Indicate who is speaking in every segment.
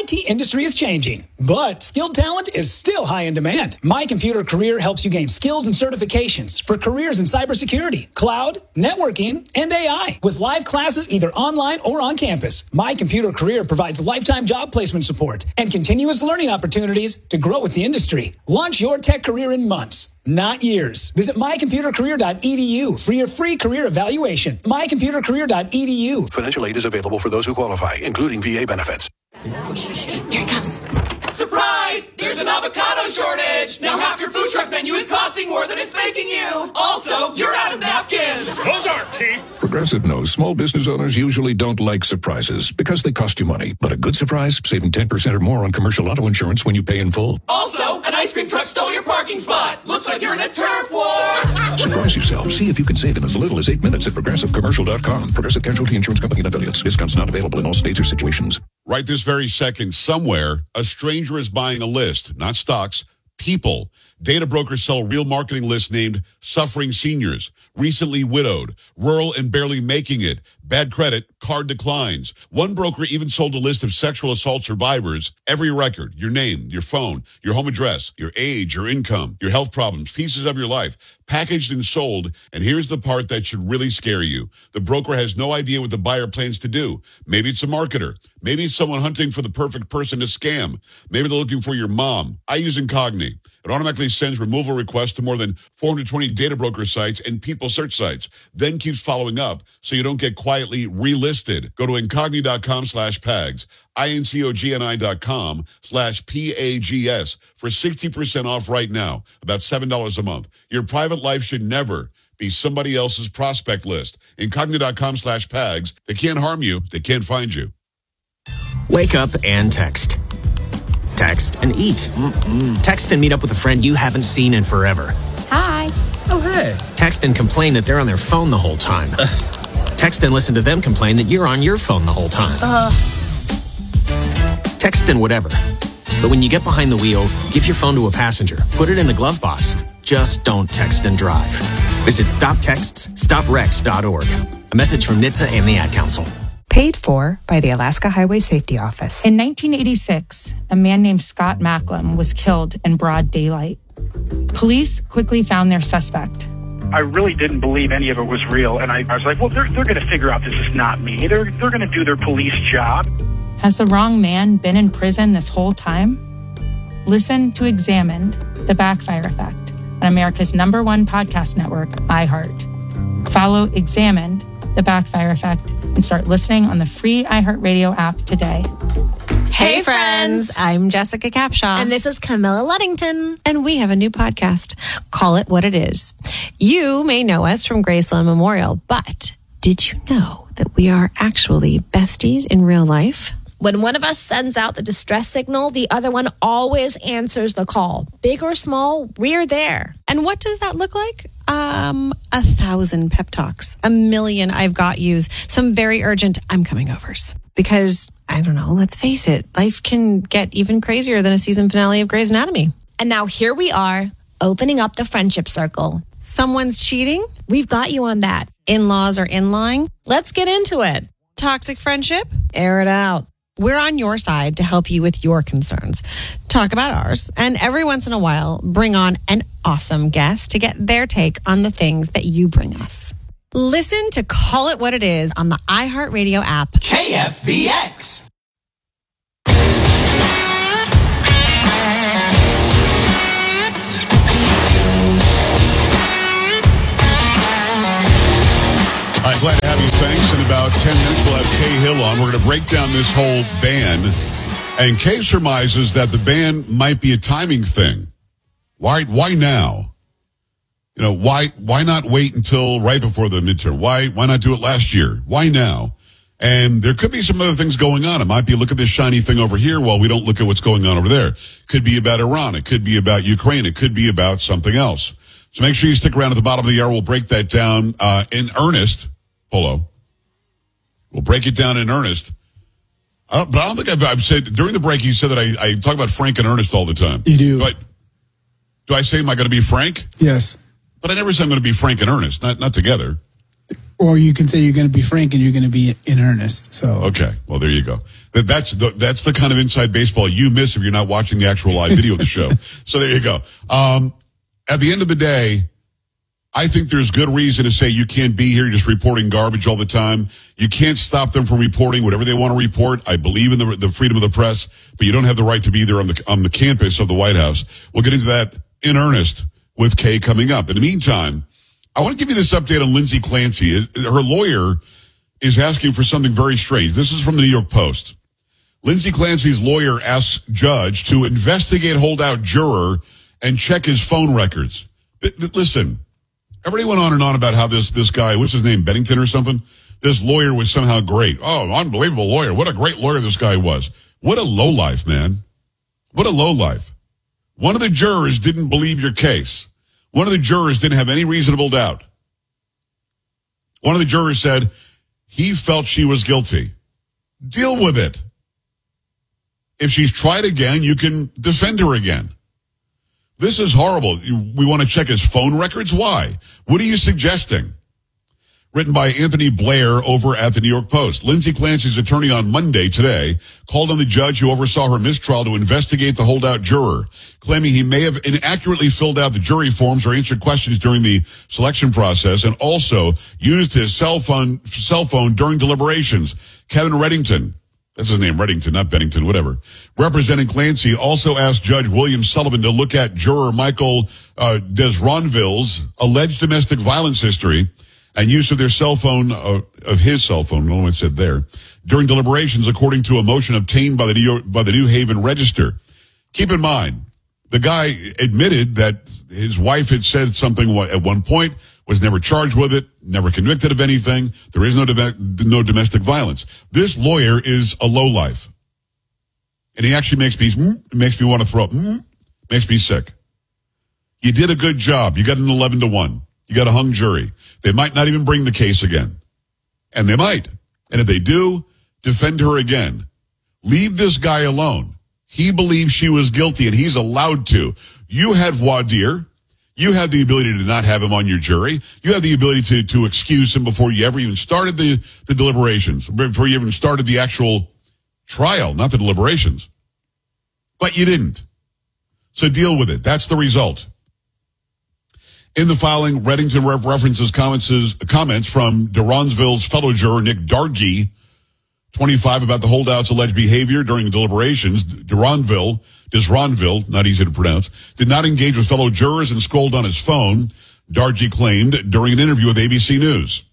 Speaker 1: IT industry is changing, but skilled talent is still high in demand. My Computer Career helps you gain skills and certifications for careers in cybersecurity, cloud, networking, and AI. With live classes either online or on campus, My Computer Career provides lifetime job placement support and continuous learning opportunities to grow with the industry. Launch your tech career in months, not years. Visit mycomputercareer.edu for your free career evaluation. mycomputercareer.edu.
Speaker 2: Financial aid is available for those who qualify, including VA benefits.
Speaker 3: Here it comes. Surprise! There's an avocado shortage! Now half your food truck menu is costing more than it's making you! Also, you're out of napkins!
Speaker 4: Those aren't cheap!
Speaker 5: Progressive knows small business owners usually don't like surprises because they cost you money. But a good surprise, saving 10% or more on commercial auto insurance when you pay in full.
Speaker 3: Also, an ice cream truck stole your parking spot! Looks like you're in a turf war!
Speaker 5: Surprise yourself. See if you can save in as little as 8 minutes at ProgressiveCommercial.com. Progressive Casualty Insurance Company and affiliates. Discounts not available in all states or situations.
Speaker 6: Right this very second, somewhere, a stranger is buying a list, not stocks, people. Data brokers sell real marketing lists named Suffering Seniors, Recently Widowed, Rural and Barely Making It, Bad Credit, Card Declines. One broker even sold a list of sexual assault survivors, every record, your name, your phone, your home address, your age, your income, your health problems, pieces of your life, packaged and sold. And here's the part that should really scare you. The broker has no idea what the buyer plans to do. Maybe it's a marketer. Maybe it's someone hunting for the perfect person to scam. Maybe they're looking for your mom. I use Incogni. It automatically sends removal requests to more than 420 data broker sites and people search sites, then keeps following up so you don't get quietly relisted. Go to Incogni.com/PAGS, INCOGNI.com/PAGS for 60% off right now, about $7 a month. Your private life should never be somebody else's prospect list. Incogni.com/PAGS. They can't harm you. They can't find you.
Speaker 7: Wake up and text. Text and eat. Text and meet up with a friend you haven't seen in forever.
Speaker 8: Hi.
Speaker 9: Oh, hey.
Speaker 7: Text and complain that they're on their phone the whole time. Text and listen to them complain that you're on your phone the whole time. Text and whatever. But when you get behind the wheel, give your phone to a passenger. Put it in the glove box. Just don't text and drive. Visit StopTextsStopWrecks.org. A message from NHTSA and the Ad Council.
Speaker 10: Paid for by the Alaska Highway Safety Office.
Speaker 11: In 1986, a man named Scott Macklem was killed in broad daylight. Police quickly found their suspect.
Speaker 12: I really didn't believe any of it was real, and I was like, well, they're going to figure out this is not me. They're going to do their police job.
Speaker 11: Has the wrong man been in prison this whole time? Listen to Examined, The Backfire Effect, on America's #1 podcast network, iHeart. Follow Examined, The Backfire Effect, and start listening on the free iHeartRadio app today.
Speaker 8: Hey, friends.
Speaker 13: I'm Jessica Capshaw.
Speaker 8: And this is Camilla Luddington.
Speaker 13: And we have a new podcast. Call It What It Is. You may know us from Graceland Memorial, but did you know that we are actually besties in real life?
Speaker 8: When one of us sends out the distress signal, the other one always answers the call. Big or small, we're there.
Speaker 13: And what does that look like? 1,000 pep talks, 1,000,000 I've got yous, some very urgent I'm coming overs. Because, I don't know, let's face it, life can get even crazier than a season finale of Grey's Anatomy.
Speaker 8: And now here we are, opening up the friendship circle.
Speaker 13: Someone's cheating?
Speaker 8: We've got you on that.
Speaker 13: In-laws are in-lying?
Speaker 8: Let's get into it.
Speaker 13: Toxic friendship?
Speaker 8: Air it out.
Speaker 13: We're on your side to help you with your concerns. Talk about ours. And every once in a while, bring on an awesome guest to get their take on the things that you bring us. Listen to Call It What It Is on the iHeartRadio app.
Speaker 3: KFBX.
Speaker 6: I'm glad to have you. Thanks. In about 10 minutes, we'll have Kay Hill on. We're going to break down this whole ban. And Kay surmises that the ban might be a timing thing. Why now? You know, why not wait until right before the midterm? Why not do it last year? Why now? And there could be some other things going on. It might be, look at this shiny thing over here while we don't look at what's going on over there. Could be about Iran. It could be about Ukraine. It could be about something else. So make sure you stick around at the bottom of the hour. We'll break that down in earnest. Polo. We'll break it down in earnest. But I don't think I've said, during the break, you said that I talk about Frank and Ernest all the time.
Speaker 9: You do.
Speaker 6: But do I say, am I going to be Frank?
Speaker 9: Yes.
Speaker 6: But I never said I'm going to be Frank and Ernest, not together.
Speaker 4: Or you can say you're going to be frank and you're going to be in earnest. So
Speaker 6: okay, well there you go. That's the kind of inside baseball you miss if you're not watching the actual live video of the show. So there you go. At the end of the day, I think there's good reason to say you can't be here just reporting garbage all the time. You can't stop them from reporting whatever they want to report. I believe in the freedom of the press, but you don't have the right to be there on the campus of the White House. We'll get into that in earnest with Kay coming up. In the meantime, I want to give you this update on Lindsay Clancy. Her lawyer is asking for something very strange. This is from the New York Post. Lindsay Clancy's lawyer asks judge to investigate holdout juror and check his phone records. Listen, everybody went on and on about how this guy, what's his name, Bennington or something? This lawyer was somehow great. Oh, unbelievable lawyer. What a great lawyer this guy was. What a lowlife, man. What a lowlife. One of the jurors didn't believe your case. One of the jurors didn't have any reasonable doubt. One of the jurors said he felt she was guilty. Deal with it. If she's tried again, you can defend her again. This is horrible. We want to check his phone records? Why? What are you suggesting? Written by Anthony Blair over at the New York Post. Lindsay Clancy's attorney on Monday today called on the judge who oversaw her mistrial to investigate the holdout juror, claiming he may have inaccurately filled out the jury forms or answered questions during the selection process and also used his cell phone during deliberations. Kevin Reddington, that's his name, Reddington, not Bennington, whatever, representing Clancy, also asked Judge William Sullivan to look at juror Michael Desronville's alleged domestic violence history and use of their cell phone, of his cell phone, no one said there, during deliberations, according to a motion obtained by the New Haven Register. Keep in mind, the guy admitted that his wife had said something at one point, was never charged with it, never convicted of anything. There is no domestic violence. This lawyer is a lowlife. And he actually makes me want to throw up, makes me sick. You did a good job. You got an 11-1. You got a hung jury. They might not even bring the case again. And they might. And if they do, defend her again. Leave this guy alone. He believes she was guilty and he's allowed to. You had voir dire. You had the ability to not have him on your jury. You had the ability to excuse him before you ever even started the deliberations, before you even started the actual trial, not the deliberations. But you didn't. So deal with it. That's the result. In the filing, Reddington references comments from Desronville's fellow juror, Nick Dargy, 25, about the holdout's alleged behavior during deliberations. Desronville, not easy to pronounce, did not engage with fellow jurors and scrolled on his phone, Dargy claimed during an interview with ABC News.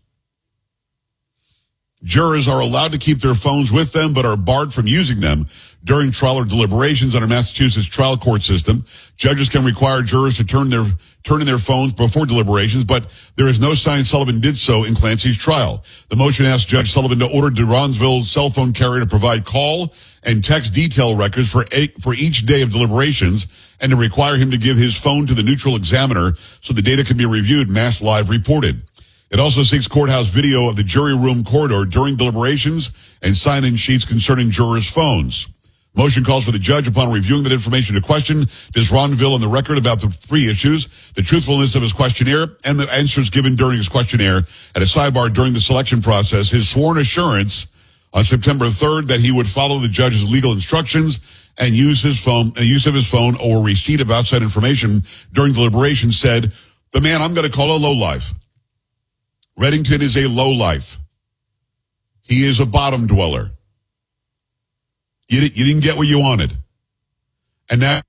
Speaker 6: Jurors are allowed to keep their phones with them, but are barred from using them during trial or deliberations under Massachusetts trial court system. Judges can require jurors to turn in their phones before deliberations, but there is no sign Sullivan did so in Clancy's trial. The motion asks Judge Sullivan to order Desronville's cell phone carrier to provide call and text detail records for each day of deliberations and to require him to give his phone to the neutral examiner so the data can be reviewed, Mass Live reported. It also seeks courthouse video of the jury room corridor during deliberations and sign-in sheets concerning jurors' phones. Motion calls for the judge, upon reviewing that information, to question Desronville on the record about the three issues, the truthfulness of his questionnaire, and the answers given during his questionnaire at a sidebar during the selection process, his sworn assurance on September 3rd that he would follow the judge's legal instructions and use of his phone or receipt of outside information during deliberations said, the man I'm going to call a lowlife. Reddington is a lowlife. He is a bottom dweller. You didn't get what you wanted. And now,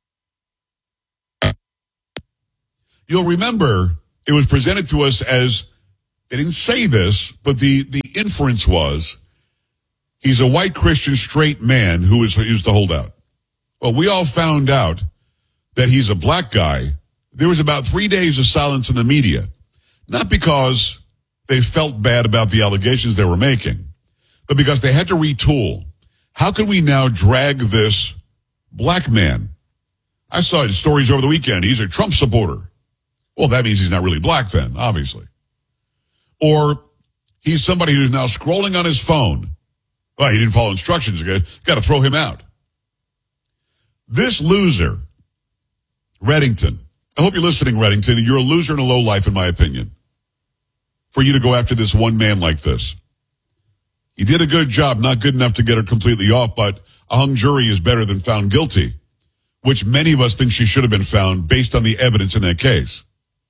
Speaker 6: you'll remember it was presented to us as, they didn't say this, but the inference was, he's a white Christian straight man who is the holdout. Well, we all found out that he's a black guy. There was about 3 days of silence in the media. Not because they felt bad about the allegations they were making, but because they had to retool. How can we now drag this black man? I saw his stories over the weekend. He's a Trump supporter. Well, that means he's not really black then, obviously. Or he's somebody who's now scrolling on his phone. Well, he didn't follow instructions. Got to throw him out. This loser, Reddington, I hope you're listening, Reddington. You're a loser and a lowlife, in my opinion. for you to go after this one man like this. He did a good job, not good enough to get her completely off, but a hung jury is better than found guilty, which many of us think she should have been found based on the evidence in that case.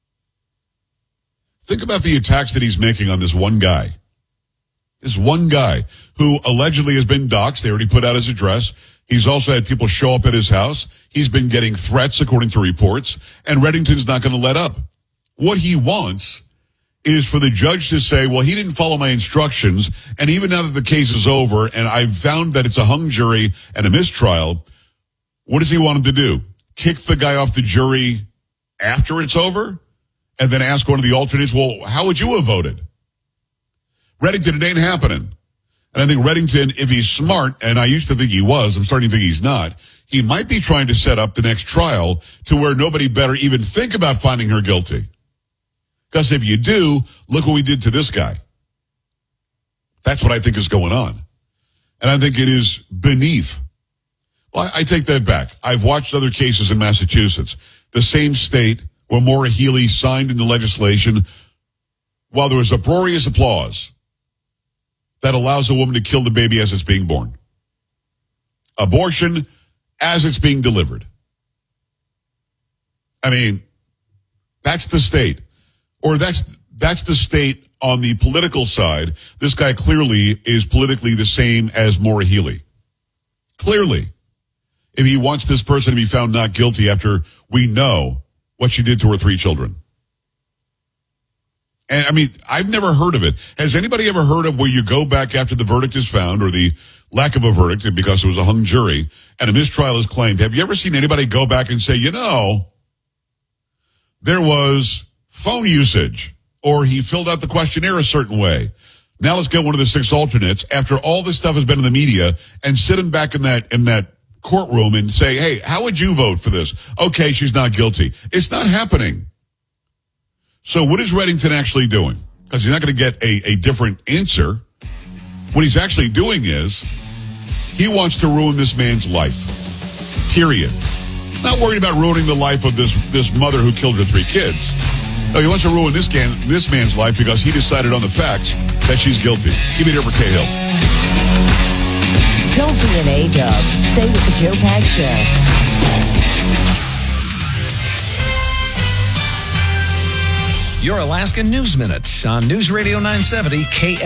Speaker 6: Think about the attacks that he's making on this one guy. This one guy who allegedly has been doxxed. They already put out his address. He's also had people show up at his house. He's been getting threats, according to reports, and Reddington's not going to let up. What he wants is for the judge to say, well, he didn't follow my instructions, and even now that the case is over and I've found that it's a hung jury and a mistrial, what does he want him to do? Kick the guy off the jury after it's over? And then ask one of the alternates, well, how would you have voted? Reddington, it ain't happening. And I think Reddington, if he's smart, and I used to think he was, I'm starting to think he's not, he might be trying to set up the next trial to where nobody better even think about finding her guilty. Because if you do, look what we did to this guy. That's what I think is going on. And I think it is beneath. Well, I take that back. I've watched other cases in Massachusetts, the same state where Maura Healey signed into legislation while there was uproarious applause that allows a woman to kill the baby as it's being born. Abortion as it's being delivered. I mean, that's the state. Or that's the state on the political side. This guy clearly is politically the same as Maura Healey. Clearly. If he wants this person to be found not guilty after we know what she did to her 3 children. And I mean, I've never heard of it. Has anybody ever heard of where you go back after the verdict is found or the lack of a verdict because it was a hung jury and a mistrial is claimed? Have you ever seen anybody go back and say, there was phone usage or he filled out the questionnaire a certain way? Now let's get one of the 6 alternates after all this stuff has been in the media and sit him back in that courtroom and say, hey, how would you vote for this? Okay, she's not guilty. It's not happening. So what is Reddington actually doing? Because he's not going to get a different answer. What he's actually doing is he wants to ruin this man's life. Period. Not worried about ruining the life of this mother who killed her 3 kids. No, he wants to ruin this man's life because he decided on the facts that she's guilty. Keep it here for Cahill.
Speaker 9: Don't be an A-dub. Stay with the Joe Pags Show.
Speaker 14: Your Alaska News Minute on News Radio 970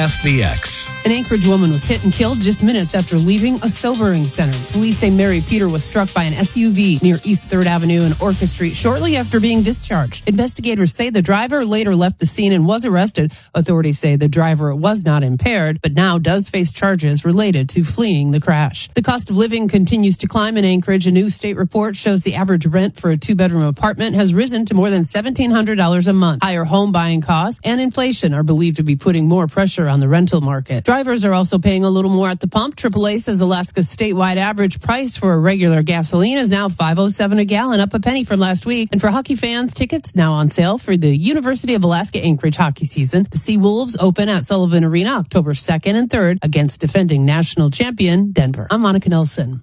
Speaker 14: KFBX.
Speaker 15: An Anchorage woman was hit and killed just minutes after leaving a sobering center. Police say Mary Peter was struck by an SUV near East 3rd Avenue and Orca Street shortly after being discharged. Investigators say the driver later left the scene and was arrested. Authorities say the driver was not impaired, but now does face charges related to fleeing the crash. The cost of living continues to climb in Anchorage. A new state report shows the average rent for a 2-bedroom apartment has risen to more than $1,700 a month. Higher home buying costs and inflation are believed to be putting more pressure on the rental market. Drivers are also paying a little more at the pump. AAA says Alaska's statewide average price for a regular gasoline is now $5.07 a gallon, up a penny from last week. And for hockey fans, tickets now on sale for the University of Alaska Anchorage hockey season. The Seawolves open at Sullivan Arena October 2nd and 3rd against defending national champion Denver. I'm Monica Nelson.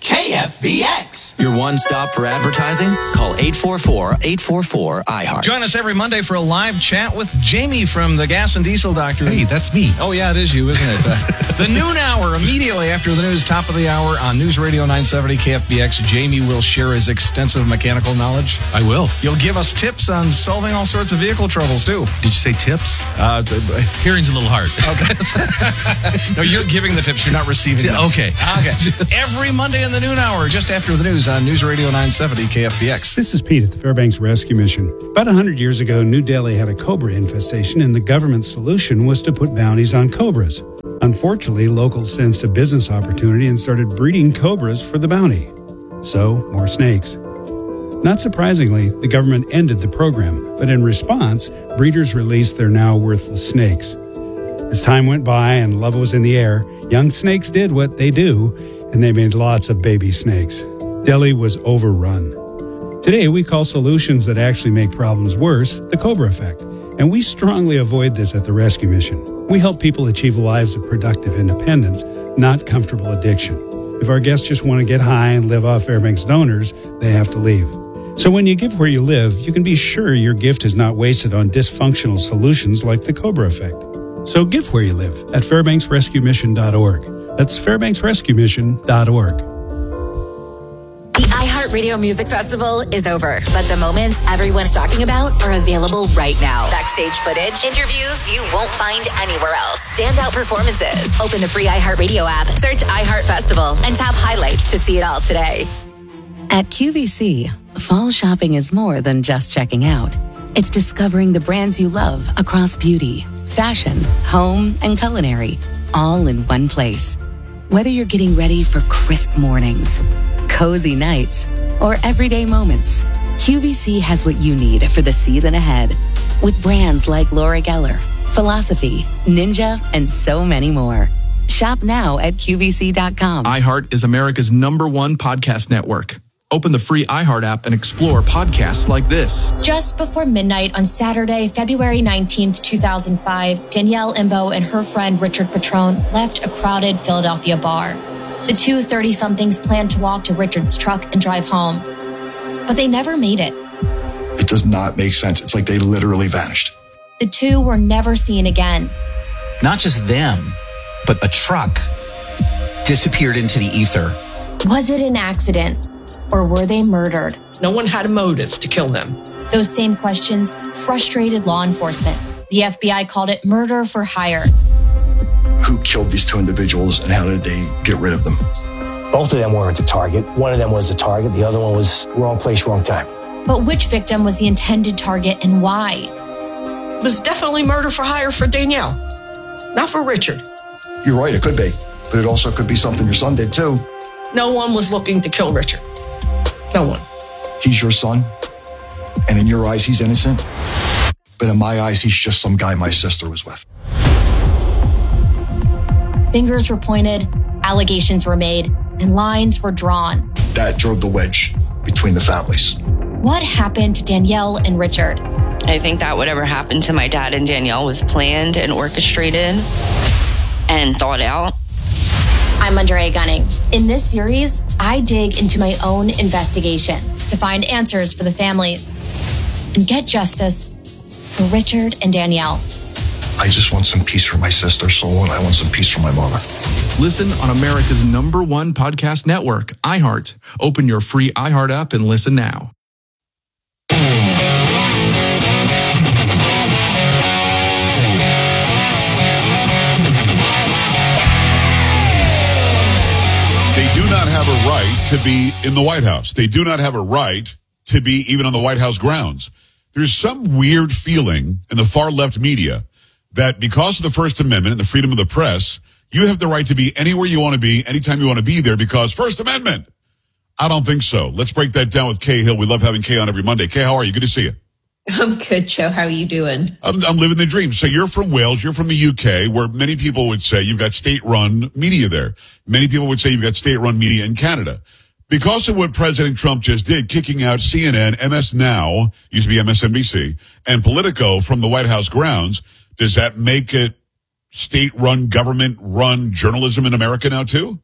Speaker 3: KFBX.
Speaker 7: Your one stop for advertising? Call 844-844-IHEART.
Speaker 14: Join us every Monday for a live chat with Jamie from the Gas and Diesel Doctor.
Speaker 16: Hey, that's me.
Speaker 14: Oh, yeah, it is you, isn't it? The noon hour, immediately after the news, top of the hour on News Radio 970 KFBX. Jamie will share his extensive mechanical knowledge.
Speaker 16: I will.
Speaker 14: You'll give us tips on solving all sorts of vehicle troubles, too.
Speaker 16: Did you say tips? Hearing's a little hard.
Speaker 14: Okay. No, you're giving the tips. You're not receiving them.
Speaker 16: Okay.
Speaker 14: Every Monday in the noon hour, just after the news on News Radio 970 KFBX.
Speaker 17: This is Pete at the Fairbanks Rescue Mission. About 100 years ago, New Delhi had a cobra infestation, and the government's solution was to put bounties on cobras. Unfortunately, locals sensed a business opportunity and started breeding cobras for the bounty. So, more snakes. Not surprisingly, the government ended the program, but in response, breeders released their now worthless snakes. As time went by and love was in the air, young snakes did what they do, and they made lots of baby snakes. Delhi was overrun. Today, we call solutions that actually make problems worse the Cobra effect, and we strongly avoid this at the Rescue Mission. We help people achieve lives of productive independence, not comfortable addiction. If our guests just want to get high and live off Fairbanks donors, they have to leave. So when you give where you live, you can be sure your gift is not wasted on dysfunctional solutions like the Cobra Effect. So give where you live at FairbanksRescueMission.org. That's FairbanksRescueMission.org.
Speaker 18: The iHeartRadio Music Festival is over, but the moments everyone's talking about are available right now. Backstage footage, interviews you won't find anywhere else. Standout performances. Open the free iHeartRadio app, search iHeart Festival, and tap highlights to see it all today.
Speaker 19: At QVC, fall shopping is more than just checking out. It's discovering the brands you love across beauty, fashion, home, and culinary, all in one place. Whether you're getting ready for crisp mornings, cozy nights, or everyday moments, QVC has what you need for the season ahead. With brands like Laura Geller, Philosophy, Ninja, and so many more. Shop now at QVC.com.
Speaker 20: iHeart is America's #1 podcast network. Open the free iHeart app and explore podcasts like this.
Speaker 21: Just before midnight on Saturday, February 19th, 2005, Danielle Imbo and her friend Richard Petrone left a crowded Philadelphia bar. The two 30-somethings planned to walk to Richard's truck and drive home, but they never made it.
Speaker 22: It does not make sense. It's like they literally vanished.
Speaker 21: The two were never seen again.
Speaker 23: Not just them, but a truck disappeared into the ether.
Speaker 21: Was it an accident? Or were they murdered?
Speaker 24: No one had a motive to kill them.
Speaker 21: Those same questions frustrated law enforcement. The FBI called it murder for hire.
Speaker 22: Who killed these two individuals and how did they get rid of them?
Speaker 25: Both of them weren't the target. One of them was the target. The other one was wrong place, wrong time.
Speaker 21: But which victim was the intended target and why?
Speaker 24: It was definitely murder for hire for Danielle, not for Richard.
Speaker 22: You're right, it could be. But it also could be something your son did too.
Speaker 24: No one was looking to kill Richard. No one.
Speaker 22: He's your son, and in your eyes, he's innocent. But in my eyes, he's just some guy my sister was with.
Speaker 21: Fingers were pointed, allegations were made, and lines were drawn.
Speaker 22: That drove the wedge between the families.
Speaker 21: What happened to Danielle and Richard?
Speaker 26: I think that whatever happened to my dad and Danielle was planned and orchestrated and thought out.
Speaker 21: I'm Andrea Gunning. In this series, I dig into my own investigation to find answers for the families and get justice for Richard and Danielle.
Speaker 22: I just want some peace for my sister's soul, and I want some peace for my mother.
Speaker 20: Listen on America's #1 podcast network, iHeart. Open your free iHeart app and listen now.
Speaker 6: They do not have a right to be in the White House. They do not have a right to be even on the White House grounds. There's some weird feeling in the far left media that because of the First Amendment and the freedom of the press, you have the right to be anywhere you want to be, anytime you want to be there because First Amendment. I don't think so. Let's break that down with Kay Hill. We love having Kay on every Monday. Kay, how are you? Good to see you.
Speaker 27: I'm good, Joe. How are you doing?
Speaker 6: I'm living the dream. So you're from Wales. You're from the UK, where many people would say you've got state-run media there. Many people would say you've got state-run media in Canada. Because of what President Trump just did, kicking out CNN, MS Now, used to be MSNBC, and Politico from the White House grounds, does that make it state-run, government-run journalism in America now, too?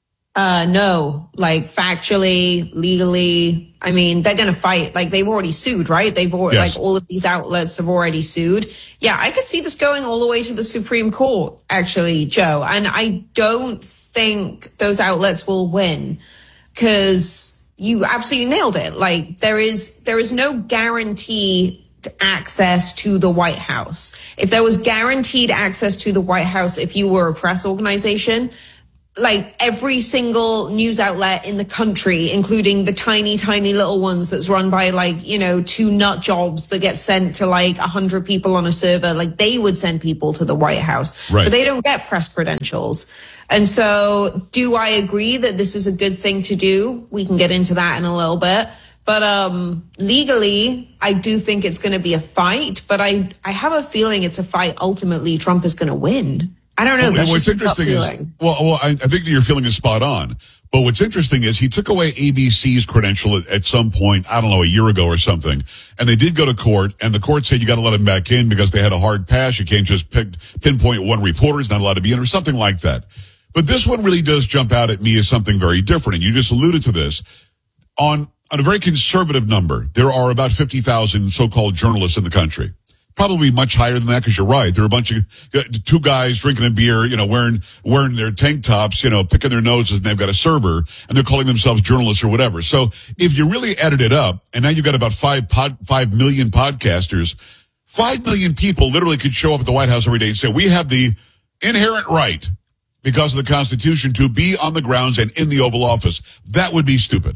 Speaker 27: No, like factually, legally, I mean, they're going to fight. Like they've already sued, right? They've already,
Speaker 6: Yes.
Speaker 27: like all of these outlets have already sued. Yeah, I could see this going all the way to the Supreme Court, actually, Joe. And I don't think those outlets will win because you absolutely nailed it. Like there is no guarantee access to the White House. If there was guaranteed access to the White House, if you were a press organization, like every single news outlet in the country, including the tiny, tiny little ones that's run by like, you know, 2 nut jobs that get sent to like 100 people on a server, like they would send people to the White House,
Speaker 6: Right.
Speaker 27: But they don't get press credentials. And so do I agree that this is a good thing to do? We can get into that in a little bit. But legally, I do think it's going to be a fight, but I have a feeling it's a fight ultimately Trump is going to win. I don't know.
Speaker 6: Well,
Speaker 27: That's
Speaker 6: what's
Speaker 27: just a gut
Speaker 6: interesting is,
Speaker 27: feeling.
Speaker 6: I think that your feeling is spot on. But what's interesting is he took away ABC's credential at some point, I don't know, a year ago or something. And they did go to court, and the court said you got to let him back in because they had a hard pass. You can't just pinpoint one reporter is not allowed to be in or something like that. But this one really does jump out at me as something very different. And you just alluded to this. On on a very conservative number, there are about 50,000 so-called journalists in the country. Probably much higher than that because you're right. There are a bunch of two guys drinking a beer, wearing their tank tops, picking their noses, and they've got a server, and they're calling themselves journalists or whatever. So if you really added it up, and now you've got about 5 million podcasters, 5 million people literally could show up at the White House every day and say, we have the inherent right, because of the Constitution, to be on the grounds and in the Oval Office. That would be stupid.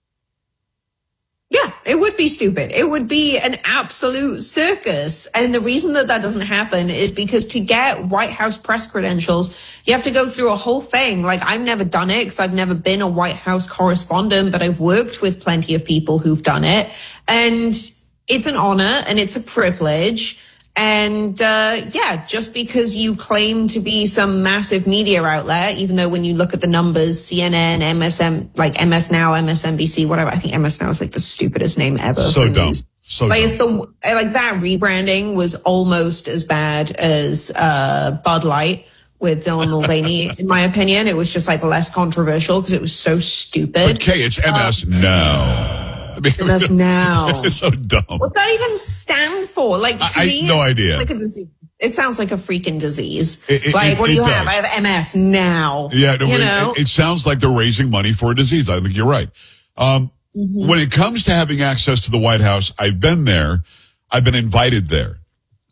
Speaker 27: Yeah, it would be stupid. It would be an absolute circus. And the reason that doesn't happen is because to get White House press credentials, you have to go through a whole thing. Like, I've never done it because I've never been a White House correspondent, but I've worked with plenty of people who've done it. And it's an honor and it's a privilege. And just because you claim to be some massive media outlet, even though when you look at the numbers, CNN, MSM, like MS Now, MSNBC, whatever, I think MS Now is like the stupidest name ever.
Speaker 6: So dumb. So
Speaker 27: like
Speaker 6: dumb.
Speaker 27: It's that rebranding was almost as bad as Bud Light with Dylan Mulvaney, in my opinion. It was just like less controversial because it was so stupid.
Speaker 6: Okay, it's MS Now.
Speaker 27: MS Now.
Speaker 6: It's so dumb.
Speaker 27: What's that even stand for? Like, to me,
Speaker 6: no idea.
Speaker 27: Like a disease. It sounds like a freaking disease.
Speaker 6: What
Speaker 27: do you have? I have MS Now.
Speaker 6: Yeah, it sounds like they're raising money for a disease. I think you're right. When it comes to having access to the White House, I've been there. I've been invited there.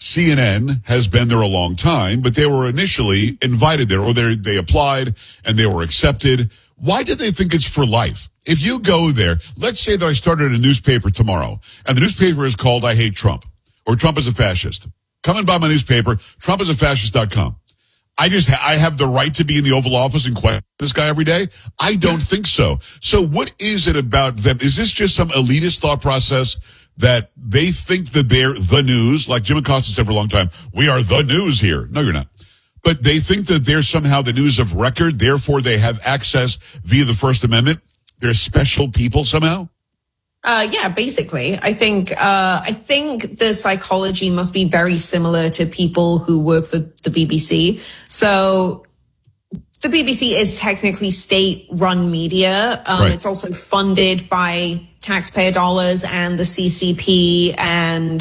Speaker 6: CNN has been there a long time, but they were initially invited there, or they applied and they were accepted. Why did they think it's for life? If you go there, let's say that I started a newspaper tomorrow, and the newspaper is called I Hate Trump, or Trump is a Fascist. Come and buy my newspaper, TrumpisAFascist.com. I have the right to be in the Oval Office and question this guy every day? I don't think so. So what is it about them? Is this just some elitist thought process that they think that they're the news? Like Jim Acosta said for a long time, we are the news here. No, you're not. But they think that they're somehow the news of record, therefore they have access via the First Amendment. They're special people somehow?
Speaker 27: Yeah, basically. I think the psychology must be very similar to people who work for the BBC. So the BBC is technically state-run media.
Speaker 6: Right.
Speaker 27: It's also funded by taxpayer dollars and the CCP and,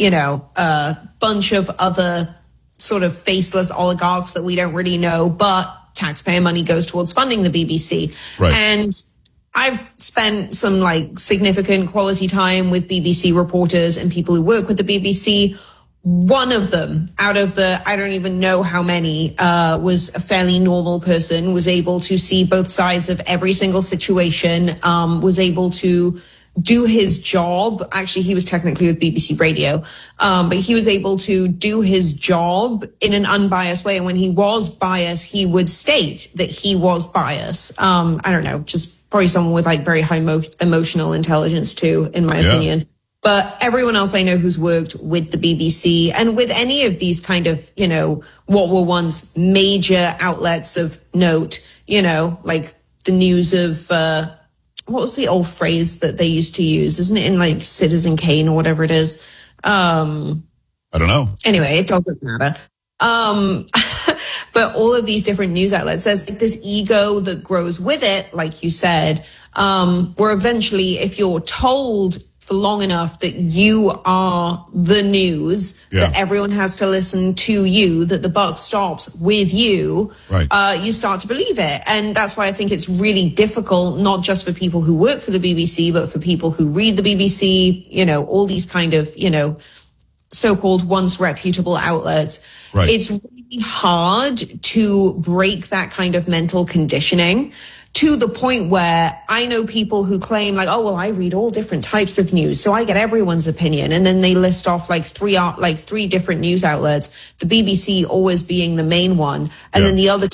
Speaker 27: a bunch of other sort of faceless oligarchs that we don't really know, but taxpayer money goes towards funding the BBC.
Speaker 6: Right.
Speaker 27: And I've spent some significant quality time with BBC reporters and people who work with the BBC. One of them out of the, I don't even know how many, was a fairly normal person, was able to see both sides of every single situation, was able to do his job. Actually, he was technically with BBC Radio, but he was able to do his job in an unbiased way. And when he was biased, he would state that he was biased. I don't know, just probably someone with very high emotional intelligence too, in my opinion. But everyone else I know who's worked with the BBC and with any of these kind of, what were once major outlets of note, like the news of, what was the old phrase that they used to use? Isn't it in Citizen Kane or whatever it is?
Speaker 6: I don't know.
Speaker 27: Anyway, it doesn't matter. But all of these different news outlets, there's this ego that grows with it, like you said, where eventually if you're told for long enough that you are the news, that everyone has to listen to you, that the buck stops with you, right. You start to believe it. And that's why I think it's really difficult, not just for people who work for the BBC, but for people who read the BBC, all these kind of, so-called once reputable outlets.
Speaker 6: Right.
Speaker 27: It's really hard to break that kind of mental conditioning to the point where I know people who claim I read all different types of news, so I get everyone's opinion. And then they list off three different news outlets, the BBC always being the main one. And then the other